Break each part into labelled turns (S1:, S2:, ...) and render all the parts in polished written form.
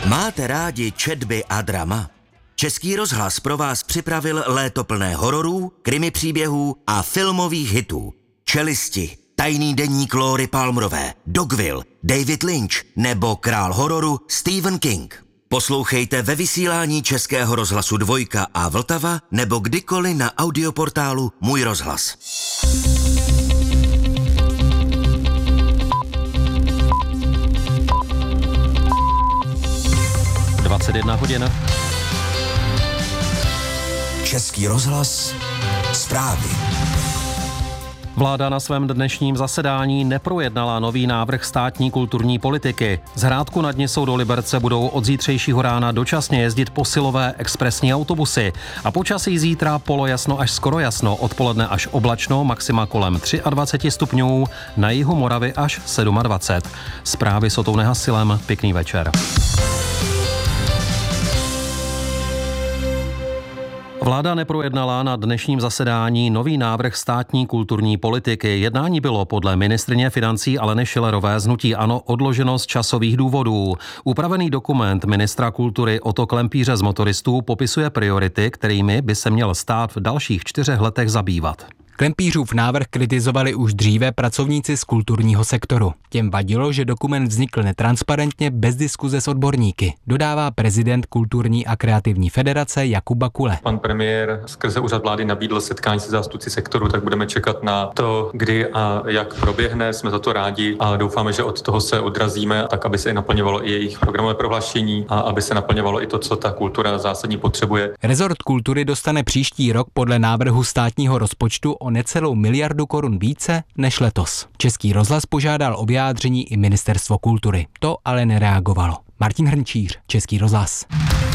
S1: Máte rádi četby a drama? Český rozhlas pro vás připravil léto plné hororů, krimi příběhů a filmových hitů. Čelisti, Tajný deník Lóry Palmerové, Dogville, David Lynch nebo král hororu Stephen King. Poslouchejte ve vysílání Českého rozhlasu Dvojka a Vltava nebo kdykoliv na audioportálu Můj rozhlas.
S2: hodin.
S1: Český rozhlas, zprávy.
S2: Vláda na svém dnešním zasedání neprojednala nový návrh státní kulturní politiky. Z Hrádku nad Nisou do Liberce budou od zítřejšího rána dočasně jezdit posilové expresní autobusy. A počasí zítra polojasno až skoro jasno, odpoledne až oblačno, maxima kolem 23 stupňů, na jihu Moravy až 27. Zprávy s Otou Nehasilem, pěkný večer. Vláda neprojednala na dnešním zasedání nový návrh státní kulturní politiky. Jednání bylo podle ministryně financí Aleny Schillerové z hnutí ANO odloženo z časových důvodů. Upravený dokument ministra kultury Otto Klempíře z Motoristů popisuje priority, kterými by se měl stát v dalších 4 letech zabývat.
S3: Klempířův návrh kritizovali už dříve pracovníci z kulturního sektoru. Těm vadilo, že dokument vznikl netransparentně bez diskuze s odborníky, dodává prezident Kulturní a kreativní federace Jakub Bakule.
S4: Pan premiér skrze úřad vlády nabídl setkání se zástupci sektoru, tak budeme čekat na to, kdy a jak proběhne. Jsme za to rádi a doufáme, že od toho se odrazíme, tak aby se i naplňovalo i jejich programové prohlášení a aby se naplňovalo i to, co ta kultura zásadně potřebuje.
S3: Rezort kultury dostane příští rok podle návrhu státního rozpočtu o necelou miliardu korun více než letos. Český rozhlas požádal o vyjádření i Ministerstvo kultury. To ale nereagovalo. Martin Hrnčíř, Český rozhlas.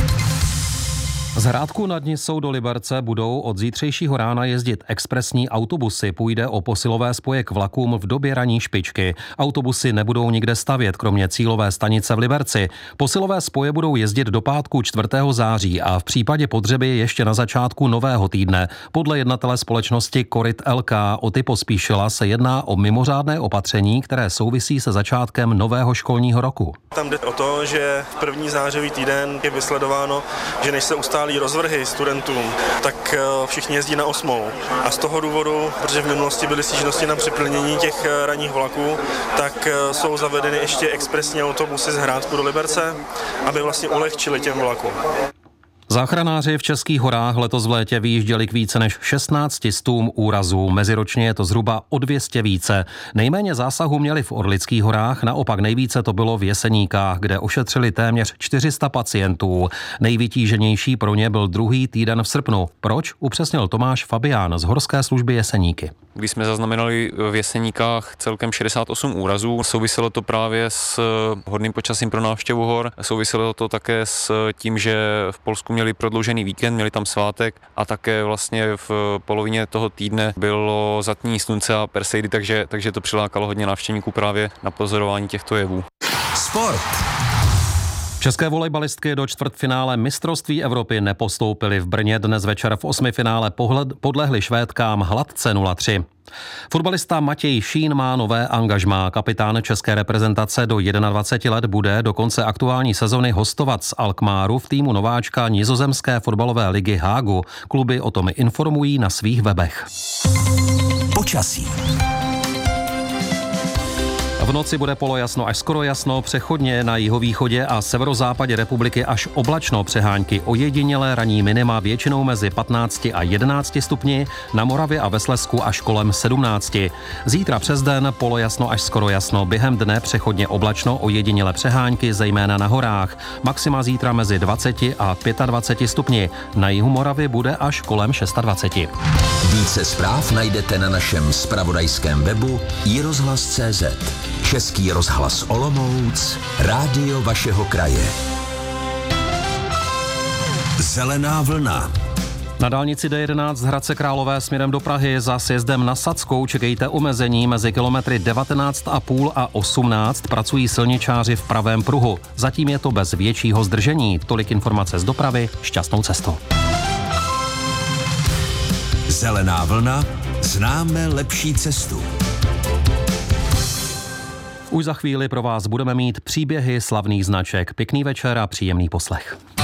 S2: Z Hrádku nad Nisou do Liberce budou od zítřejšího rána jezdit expresní autobusy. Půjde o posilové spoje k vlakům v době ranní špičky. Autobusy nebudou nikde stavět, kromě cílové stanice v Liberci. Posilové spoje budou jezdit do pátku 4. září a v případě potřeby ještě na začátku nového týdne. Podle jednatele společnosti Koryt LK Oty Pospíšila se jedná o mimořádné opatření, které souvisí se začátkem nového školního roku.
S5: Tam jde o to, že v první zářivý týden je vysledováno, že než se ustálí rozvrhy studentům, tak všichni jezdí na 8. A z toho důvodu, protože v minulosti byly stížnosti na přeplnění těch ranních vlaků, tak jsou zavedeny ještě expresní autobusy z Hrádku do Liberce, aby vlastně ulehčili těm vlakům.
S2: Záchranáři v Českých horách letos v létě vyjížděli k více než 16 stům úrazů. Meziročně je to zhruba o 200 více. Nejméně zásahu měli v Orlických horách, naopak nejvíce to bylo v Jeseníkách, kde ošetřili téměř 400 pacientů. Nejvytíženější pro ně byl druhý týden v srpnu. Proč? Upřesnil Tomáš Fabián z Horské služby Jeseníky.
S6: Když jsme zaznamenali v Jeseníkách celkem 68 úrazů, souviselo to právě s hodným počasím pro návštěvu hor, souviselo to také s tím, že v Polsku měli prodloužený víkend, měli tam svátek a také vlastně v polovině toho týdne bylo zatmění slunce a Perseidy, takže to přilákalo hodně návštěvníků právě na pozorování těchto jevů.
S1: Sport.
S2: České volejbalistky do čtvrtfinále mistrovství Evropy nepostoupily. V Brně dnes večer v 8. finále podlehly Švédkám hladce 0-3. Fotbalista Matěj Šín má nové angažmá. Kapitán české reprezentace do 21 let bude do konce aktuální sezony hostovat z Alkmáru v týmu nováčka nizozemské fotbalové ligy Hágu. Kluby o tom informují na svých webech.
S1: Počasí.
S2: V noci bude polojasno až skoro jasno, přechodně na jihovýchodě a severozápadě republiky až oblačno, přehánky ojedinělé ranní minima většinou mezi 15 a 11 stupni, na Moravě a ve Slezsku až kolem 17. Zítra přes den polojasno až skoro jasno, během dne přechodně oblačno, ojedinělé přehánky, zejména na horách. Maxima zítra mezi 20 a 25 stupni, na jihu Moravy bude až kolem 26.
S1: Více zpráv najdete na našem zpravodajském webu iRozhlas.cz. Český rozhlas Olomouc, rádio vašeho kraje. Zelená vlna.
S2: Na dálnici D11 z Hradce Králové směrem do Prahy za sjezdem na Sadskou čekejte omezení mezi kilometry 19,5 a 18. Pracují silničáři v pravém pruhu. Zatím je to bez většího zdržení. Tolik informace z dopravy. Šťastnou cestu.
S1: Zelená vlna. Známe lepší cestu.
S2: Už za chvíli pro vás budeme mít příběhy slavných značek. Pěkný večer a příjemný poslech.